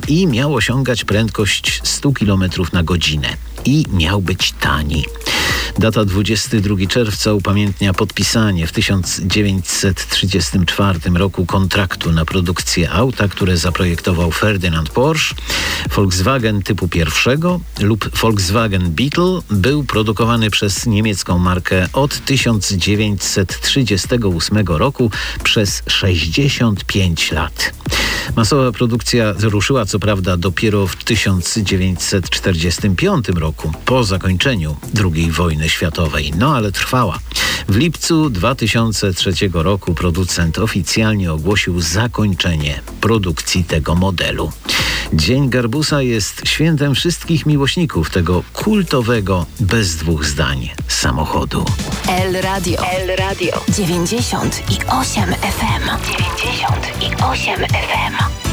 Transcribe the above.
i miał osiągać prędkość 100 km na godzinę. I miał być tani. Data 22 czerwca upamiętnia podpisanie w 1934 roku kontraktu na produkcję auta, które zaprojektował Ferdynand Porsche. Volkswagen typu pierwszego lub Volkswagen Beetle był produkowany przez niemiecką markę od 1938 roku przez 65 lat. Masowa produkcja ruszyła co prawda dopiero w 1945 roku, po zakończeniu II wojny światowej, ale trwała. W lipcu 2003 roku producent oficjalnie ogłosił zakończenie produkcji tego modelu. Dzień Garbusa jest świętem wszystkich miłośników tego kultowego, bez dwóch zdań, samochodu. El Radio 98,8 FM. 98,8 FM.